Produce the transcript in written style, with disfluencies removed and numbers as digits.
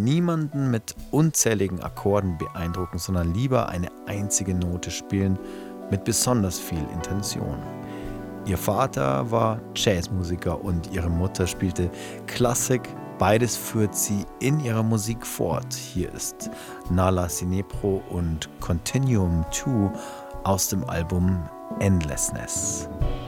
niemanden mit unzähligen Akkorden beeindrucken, sondern lieber eine einzige Note spielen mit besonders viel Intention. Ihr Vater war Jazzmusiker und ihre Mutter spielte Klassik. Beides führt sie in ihrer Musik fort. Hier ist Nala Sinepro und Continuum 2 aus dem Album Endlessness.